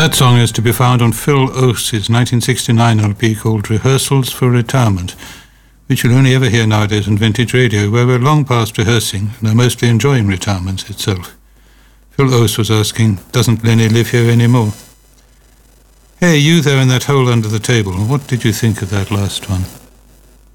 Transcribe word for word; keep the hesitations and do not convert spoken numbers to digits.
That song is to be found on Phil Oates' nineteen sixty-nine L P called Rehearsals for Retirement, which you'll only ever hear nowadays on vintage radio, where we're long past rehearsing and are mostly enjoying retirement itself. Phil Oates was asking, doesn't Lenny live here anymore? Hey, you there in that hole under the table, what did you think of that last one?